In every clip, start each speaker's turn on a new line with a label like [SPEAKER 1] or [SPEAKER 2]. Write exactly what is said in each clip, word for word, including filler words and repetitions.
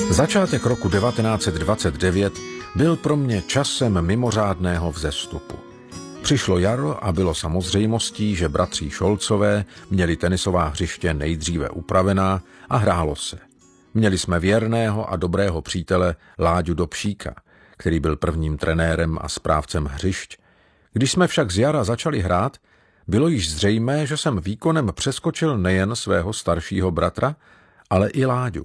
[SPEAKER 1] Začátek roku devatenáct set dvacet devět byl pro mě časem mimořádného vzestupu. Přišlo jaro a bylo samozřejmostí, že bratří Šolcové měli tenisová hřiště nejdříve upravená a hrálo se. Měli jsme věrného a dobrého přítele Láďu Dobšíka, který byl prvním trenérem a správcem hřišť. Když jsme však z jara začali hrát, bylo již zřejmé, že jsem výkonem přeskočil nejen svého staršího bratra, ale i Láďu.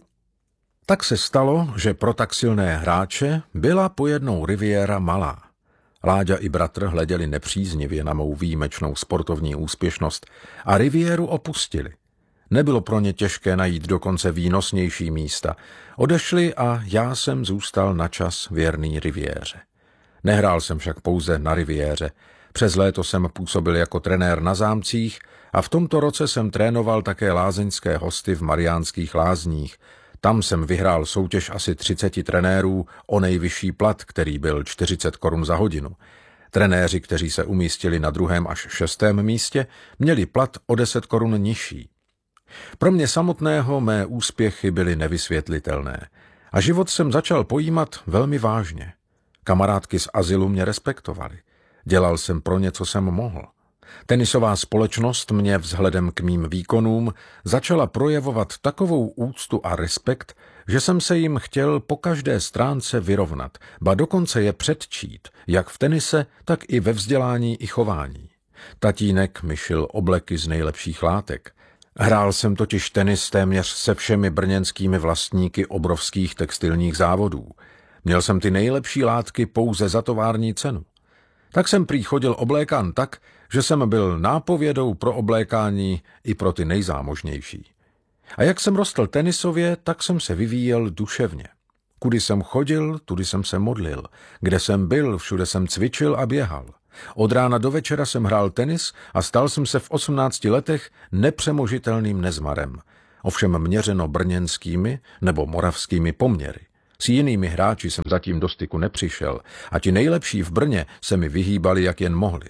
[SPEAKER 1] Tak se stalo, že pro tak silné hráče byla pojednou riviéra malá. Láďa i bratr hleděli nepříznivě na mou výjimečnou sportovní úspěšnost a riviéru opustili. Nebylo pro ně těžké najít dokonce výnosnější místa. Odešli a já jsem zůstal na čas věrný riviéře. Nehrál jsem však pouze na riviéře. Přes léto jsem působil jako trenér na zámcích a v tomto roce jsem trénoval také lázeňské hosty v Mariánských Lázních. Tam jsem vyhrál soutěž asi třiceti trenérů o nejvyšší plat, který byl čtyřicet korun za hodinu. Trenéři, kteří se umístili na druhém až šestém místě, měli plat o deset korun nižší. Pro mě samotného mé úspěchy byly nevysvětlitelné a život jsem začal pojímat velmi vážně. Kamarádky z azylu mě respektovaly. Dělal jsem pro ně, co jsem mohl. Tenisová společnost mě vzhledem k mým výkonům začala projevovat takovou úctu a respekt, že jsem se jim chtěl po každé stránce vyrovnat, ba dokonce je předčít, jak v tenise, tak i ve vzdělání i chování. Tatínek mi šil obleky z nejlepších látek. Hrál jsem totiž tenis téměř se všemi brněnskými vlastníky obrovských textilních závodů. Měl jsem ty nejlepší látky pouze za tovární cenu. Tak jsem prý chodil oblékán tak, že jsem byl nápovědou pro oblékání i pro ty nejzámožnější. A jak jsem rostl tenisově, tak jsem se vyvíjel duševně. Kudy jsem chodil, tudy jsem se modlil. Kde jsem byl, všude jsem cvičil a běhal. Od rána do večera jsem hrál tenis a stal jsem se v osmnácti letech nepřemožitelným nezmarem. Ovšem měřeno brněnskými nebo moravskými poměry. S jinými hráči jsem zatím do styku nepřišel a ti nejlepší v Brně se mi vyhýbali, jak jen mohli.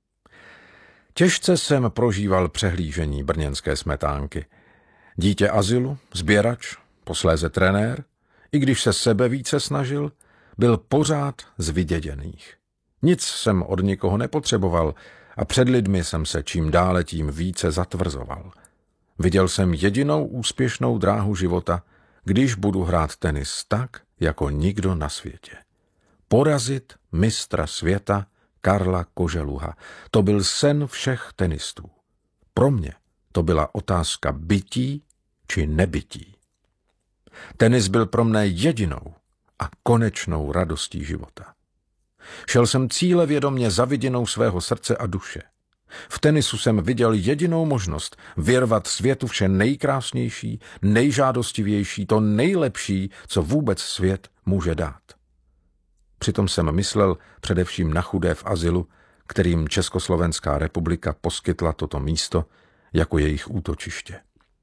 [SPEAKER 1] Těžce jsem prožíval přehlížení brněnské smetánky. Dítě azylu, sběrač, posléze trenér, i když se sebe více snažil, byl pořád z vyděděných. Nic jsem od nikoho nepotřeboval a před lidmi jsem se čím dále tím více zatvrzoval. Viděl jsem jedinou úspěšnou dráhu života, když budu hrát tenis tak, jako nikdo na světě. Porazit mistra světa Karla Koželuha. To byl sen všech tenistů. Pro mě to byla otázka bytí či nebytí. Tenis byl pro mne jedinou a konečnou radostí života. Šel jsem cílevědomě za vidinou svého srdce a duše. V tenisu jsem viděl jedinou možnost vyrvat světu vše nejkrásnější, nejžádostivější, to nejlepší, co vůbec svět může dát. Přitom jsem myslel především na chudé v azylu, kterým Československá republika poskytla toto místo jako jejich útočiště.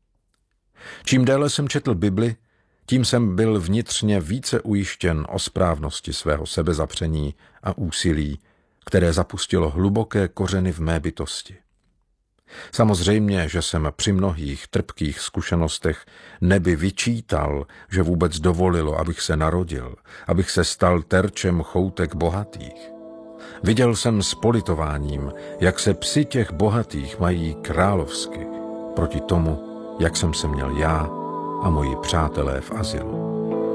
[SPEAKER 1] Čím déle jsem četl Bibli, tím jsem byl vnitřně více ujištěn o správnosti svého sebezapření a úsilí, které zapustilo hluboké kořeny v mé bytosti. Samozřejmě, že jsem při mnohých trpkých zkušenostech nebi vyčítal, že vůbec dovolilo, abych se narodil, abych se stal terčem choutek bohatých. Viděl jsem s politováním, jak se psi těch bohatých mají královsky, proti tomu, jak jsem se měl já a moji přátelé v azylu.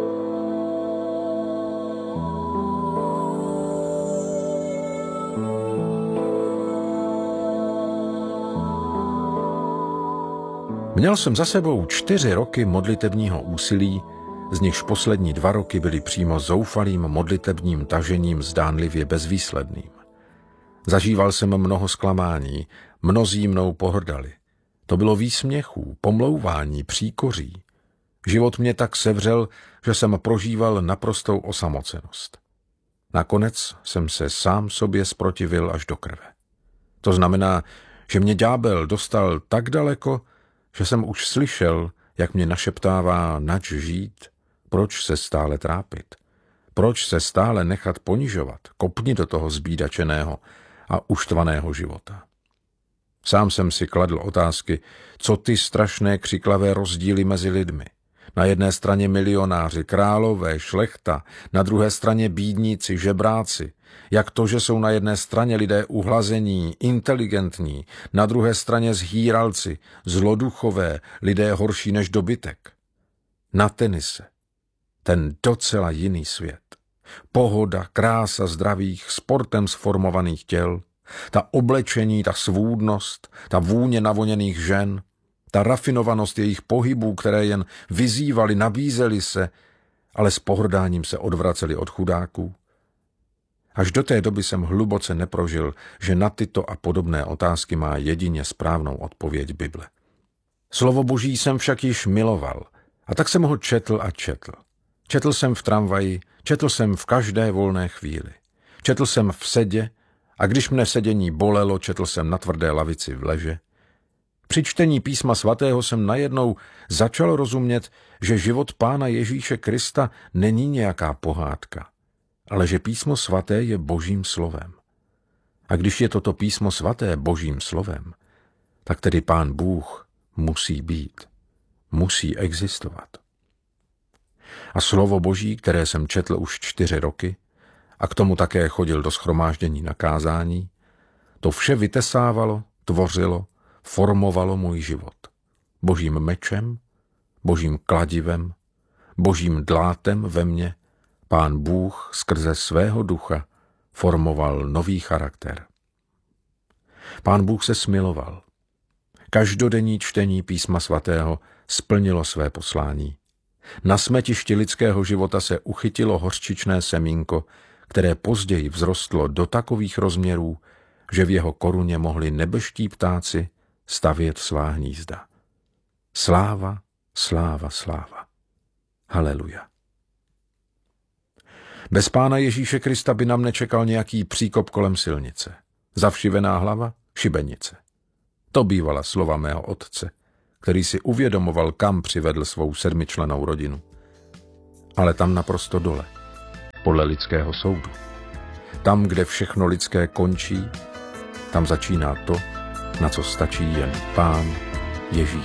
[SPEAKER 1] Měl jsem za sebou čtyři roky modlitebního úsilí, z nichž poslední dva roky byly přímo zoufalým modlitebním tažením zdánlivě bezvýsledným. Zažíval jsem mnoho zklamání, mnozí mnou pohrdali. To bylo výsměchů, pomlouvání, příkoří. Život mě tak sevřel, že jsem prožíval naprostou osamocenost. Nakonec jsem se sám sobě zprotivil až do krve. To znamená, že mě ďábel dostal tak daleko, že jsem už slyšel, jak mě našeptává, nač žít, proč se stále trápit, proč se stále nechat ponižovat, kopni do toho zbídačeného a uštvaného života. Sám jsem si kladl otázky, co ty strašné křiklavé rozdíly mezi lidmi, Na jedné straně milionáři, králové, šlechta, na druhé straně bídníci, žebráci. Jak to, že jsou na jedné straně lidé uhlazení, inteligentní, na druhé straně zhýralci, zloduchové, lidé horší než dobytek. Na tenise. Ten docela jiný svět. Pohoda, krása zdravých, sportem sformovaných těl, ta oblečení, ta svůdnost, ta vůně navoněných žen, ta rafinovanost jejich pohybů, které jen vyzývali, nabízeli se, ale s pohrdáním se odvraceli od chudáků. Až do té doby jsem hluboce neprožil, že na tyto a podobné otázky má jedině správnou odpověď Bible. Slovo Boží jsem však již miloval, a tak jsem ho četl a četl. Četl jsem v tramvaji, četl jsem v každé volné chvíli. Četl jsem v sedě, a když mne sedění bolelo, četl jsem na tvrdé lavici v leže. Při čtení písma svatého jsem najednou začal rozumět, že život Pána Ježíše Krista není nějaká pohádka, ale že písmo svaté je Božím slovem. A když je toto písmo svaté Božím slovem, tak tedy Pán Bůh musí být, musí existovat. A slovo Boží, které jsem četl už čtyři roky, a k tomu také chodil do shromáždění na kázání, to vše vytesávalo, tvořilo, formovalo můj život. Božím mečem, Božím kladivem, Božím dlátem ve mně Pán Bůh skrze svého ducha formoval nový charakter. Pán Bůh se smiloval. Každodenní čtení písma svatého splnilo své poslání. Na smetišti lidského života se uchytilo hořčičné semínko, které později vzrostlo do takových rozměrů, že v jeho koruně mohli nebeští ptáci stavět svá hnízda. Sláva, sláva, sláva. Haleluja. Bez Pána Ježíše Krista by nám nečekal nějaký příkop kolem silnice. Zavšivená hlava, šibenice. To bývala slova mého otce, který si uvědomoval, kam přivedl svou sedmičlennou rodinu. Ale tam naprosto dole, podle lidského soudu. Tam, kde všechno lidské končí, tam začíná to, na co stačí jen Pán Ježíš